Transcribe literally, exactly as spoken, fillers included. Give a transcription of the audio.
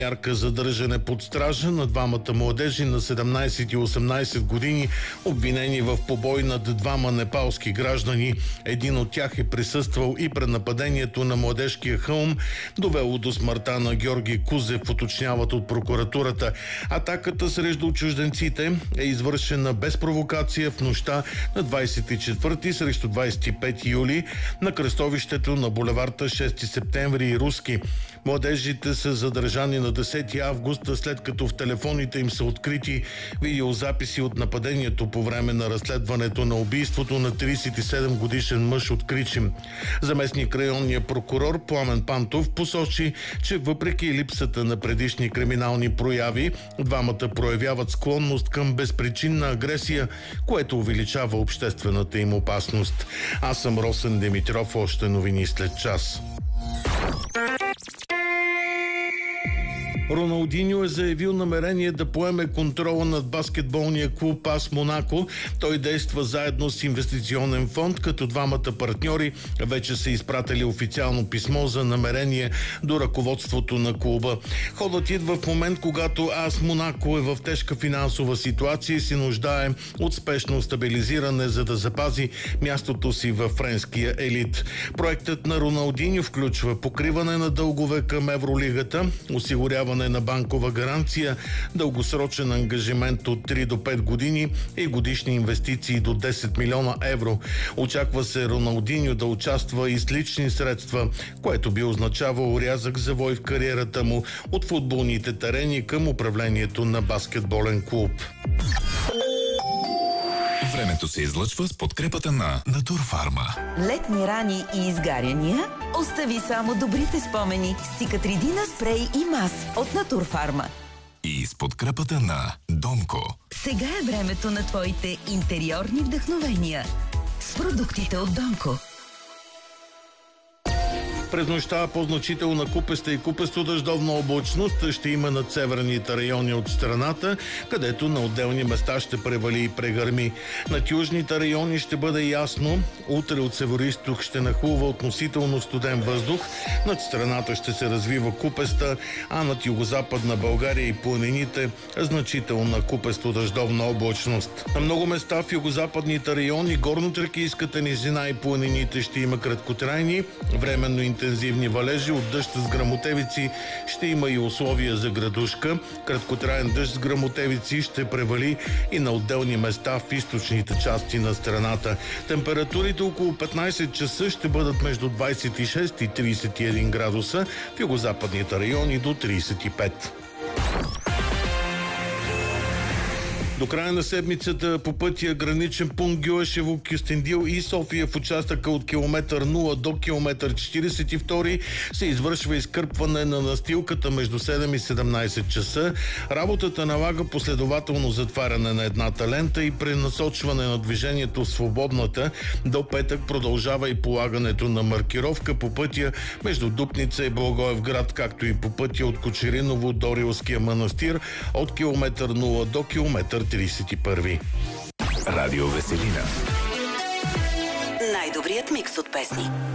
Мярка задържане под стража на двамата младежи на седемнайсет и осемнайсет години, обвинени в побой над двама непалски граждани. Един от тях е присъствал и при нападението на младежкия хълм, довело до смъртта на Георги Кузев, уточняват от прокуратурата. Атаката срещу чужденците е извършена без провокация в нощта на двайсет и четвърти срещу двайсет и пети юли на кръстовището на булеварда шести септември и Руски. Младежите са задържани на десети август, след като в телефоните им са открити видеозаписи от нападението по време на разследването на убийството на трийсет и седем годишен мъж от Кричим. Заместник районния прокурор Пламен Пантов посочи, че въпреки липсата на предишни криминални прояви, двамата проявяват склонност към безпричинна агресия, което увеличава обществената им опасност. Аз съм Росен Димитров, още новини след час. Роналдиньо е заявил намерение да поеме контрола над баскетболния клуб АС Монако. Той действа заедно с инвестиционен фонд, като двамата партньори вече са изпратили официално писмо за намерение до ръководството на клуба. Ходът идва в момент, когато АС Монако е в тежка финансова ситуация и се нуждае от спешно стабилизиране, за да запази мястото си във френския елит. Проектът на Роналдиньо включва покриване на дългове към Евролигата, осигуряване на банкова гаранция, дългосрочен ангажимент от три до пет години и годишни инвестиции до десет милиона евро. Очаква се Роналдиньо да участва и с лични средства, което би означавало рязък завой в кариерата му от футболните терени към управлението на баскетболен клуб. Времето се излъчва с подкрепата на Натурфарма. Летни рани и изгаряния? Остави само добрите спомени с Цикатридина спрей и мас от Натурфарма. И с подкрепата на Донко. Сега е времето на твоите интериорни вдъхновения с продуктите от Донко. През нощта по-значителна купеста и купесто дъждовна облачност ще има над северните райони от страната, където на отделни места ще превали и прегърми. Над южните райони ще бъде ясно. Утре от североизток ще нахлува относително студен въздух. Над страната ще се развива купеста, а над югозападна България и планините значителна купесто дъждовна облачност. На много места в югозападните райони, горнотракийската низина и планините ще има краткотрайни, временно интензивни валежи от дъжд с гръмотевици, ще има и условия за градушка. Краткотраен дъжд с гръмотевици ще превали и на отделни места в източните части на страната. Температурите около петнайсет часа ще бъдат между двайсет и шест и трийсет и един градуса, в югозападните райони до трийсет и пет. До края на седмицата по пътя граничен пункт Гюешево – Кюстендил и София в участъка от километър нула до километър четирийсет и втори се извършва изкърпване на настилката между седем и седемнайсет часа. Работата налага последователно затваряне на едната лента и пренасочване на движението в свободната. До петък продължава и полагането на маркировка по пътя между Дупница и Благоевград, както и по пътя от Кочериново до Рилския манастир от километър нула до километър трийсет и първи. Радио Веселина. Най-добрият микс от песни.